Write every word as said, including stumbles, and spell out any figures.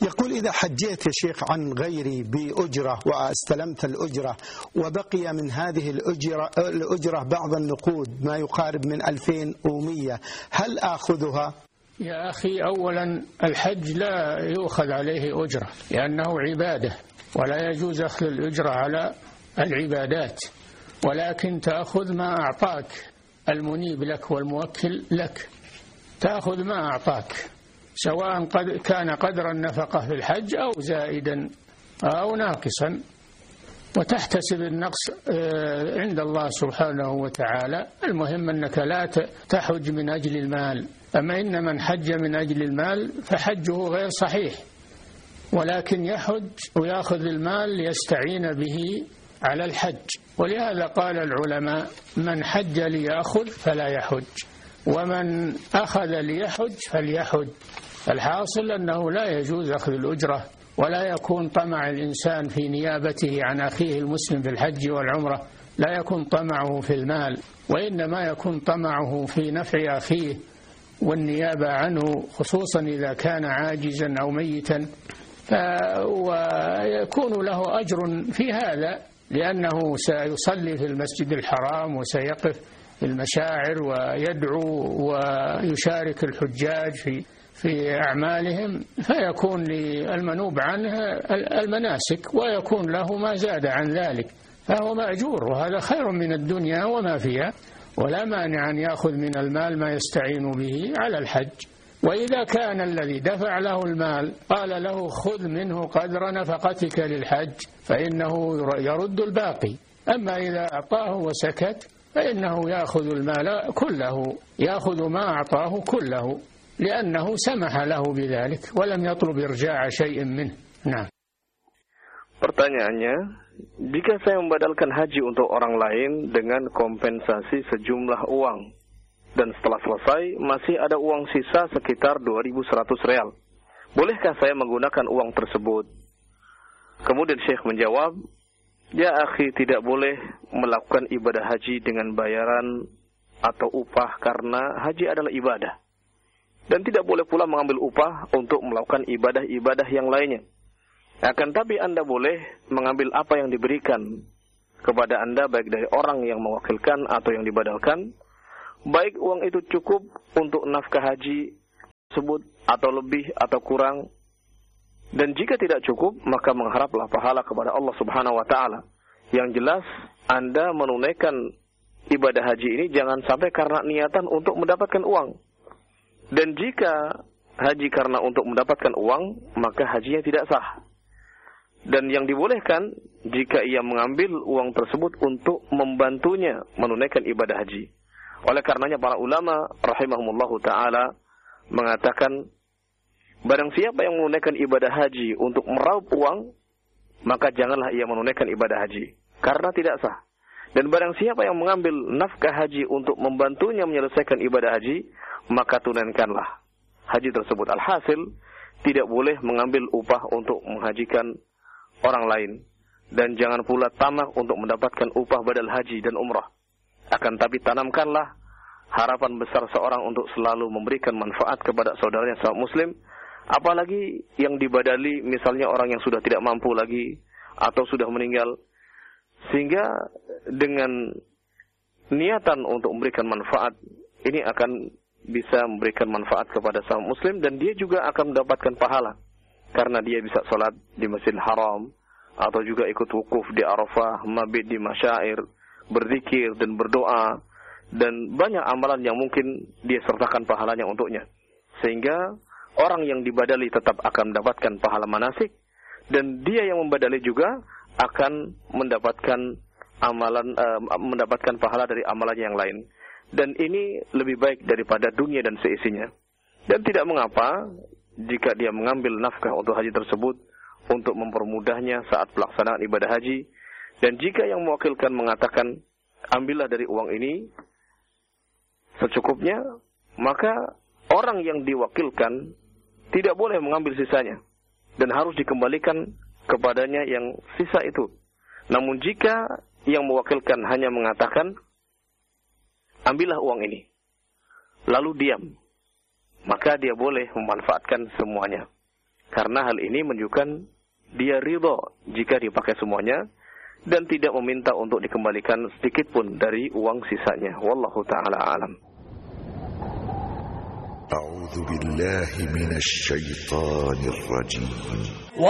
يقول إذا حجيت يا شيخ عن غيري بأجرة واستلمت الأجرة وبقي من هذه الأجرة, الأجرة بعض النقود ما يقارب من ألفين ومئة، هل آخذها؟ يا أخي، أولا الحج لا يؤخذ عليه أجرة لأنه عبادة، ولا يجوز أخذ الأجرة على العبادات، ولكن تأخذ ما أعطاك المنيب لك والموكل لك، تأخذ ما أعطاك سواء قد كان قدر النفقة في الحج أو زائدا أو ناقصا، وتحتسب النقص عند الله سبحانه وتعالى. المهم أنك لا تحج من أجل المال، أما إن من حج من أجل المال فحجه غير صحيح، ولكن يحج ويأخذ المال ليستعين به على الحج. ولهذا قال العلماء: من حج ليأخذ فلا يحج، ومن أخذ ليحج فليحج. الحاصل أنه لا يجوز أخذ الأجرة، ولا يكون طمع الإنسان في نيابته عن أخيه المسلم في الحج والعمرة، لا يكون طمعه في المال، وإنما يكون طمعه في نفع أخيه والنيابة عنه، خصوصا إذا كان عاجزا أو ميتا، ويكون له أجر في هذا، لأنه سيصلي في المسجد الحرام وسيقف في المشاعر ويدعو ويشارك الحجاج في في أعمالهم، فيكون للمنوب عنه المناسك ويكون له ما زاد عن ذلك، فهو مأجور، وهذا خير من الدنيا وما فيها، ولا مانع أن يأخذ من المال ما يستعين به على الحج. وإذا كان الذي دفع له المال قال له: خذ منه قدر نفقتك للحج، فإنه يرد الباقي. أما إذا أعطاه وسكت فإنه يأخذ المال كله، يأخذ ما أعطاه كله، لأنه سمح له بذلك ولم يطلب إرجاع شيء منه. نعم. Pertanyaannya, jika saya membadalkan haji untuk orang lain dengan kompensasi sejumlah uang, dan setelah selesai masih ada uang sisa sekitar dua ribu seratus real, bolehkah saya menggunakan uang tersebut? Kemudian Syekh menjawab, ya akhi, tidak boleh melakukan ibadah haji dengan bayaran atau upah, karena haji adalah ibadah. Dan tidak boleh pula mengambil upah untuk melakukan ibadah-ibadah yang lainnya. Akan tapi Anda boleh mengambil apa yang diberikan kepada Anda, baik dari orang yang mewakilkan atau yang dibadalkan, baik uang itu cukup untuk nafkah haji tersebut atau lebih atau kurang. Dan jika tidak cukup, maka mengharaplah pahala kepada Allah Subhanahu wa Ta'ala. Yang jelas, Anda menunaikan ibadah haji ini jangan sampai karena niatan untuk mendapatkan uang. Dan jika haji karena untuk mendapatkan uang, maka hajinya tidak sah. Dan yang dibolehkan jika ia mengambil uang tersebut untuk membantunya menunaikan ibadah haji. Oleh karenanya para ulama rahimahumullahu ta'ala mengatakan, barang siapa yang menunaikan ibadah haji untuk meraup uang, maka janganlah ia menunaikan ibadah haji, karena tidak sah. Dan barang siapa yang mengambil nafkah haji untuk membantunya menyelesaikan ibadah haji, maka tunaikanlah haji tersebut. Alhasil, tidak boleh mengambil upah untuk menghajikan orang lain, dan jangan pula tamak untuk mendapatkan upah badal haji dan umrah. Akan tapi tanamkanlah harapan besar seorang untuk selalu memberikan manfaat kepada saudaranya sesama muslim, apalagi yang dibadali misalnya orang yang sudah tidak mampu lagi atau sudah meninggal, sehingga dengan niatan untuk memberikan manfaat ini akan bisa memberikan manfaat kepada sesama muslim, dan dia juga akan mendapatkan pahala karena dia bisa sholat di Masjidil Haram, atau juga ikut wukuf di Arafah, mabit di masyair, berzikir dan berdoa, dan banyak amalan yang mungkin dia sertakan pahalanya untuknya. Sehingga orang yang dibadali tetap akan mendapatkan pahala manasik, dan dia yang membadali juga akan mendapatkan amalan uh, mendapatkan pahala dari amalan yang lain. Dan ini lebih baik daripada dunia dan seisinya. Dan tidak mengapa jika dia mengambil nafkah untuk haji tersebut untuk mempermudahnya saat pelaksanaan ibadah haji. Dan jika yang mewakilkan mengatakan, ambillah dari uang ini secukupnya, maka orang yang diwakilkan tidak boleh mengambil sisanya, dan harus dikembalikan kepadanya yang sisa itu. Namun jika yang mewakilkan hanya mengatakan, ambillah uang ini, lalu diam, maka dia boleh memanfaatkan semuanya. karena hal ini menunjukkan dia ridho jika dipakai semuanya dan tidak meminta untuk dikembalikan sedikit pun dari uang sisanya. Wallahu ta'ala alam. A'udzu billahi minasy syaithanir rajim.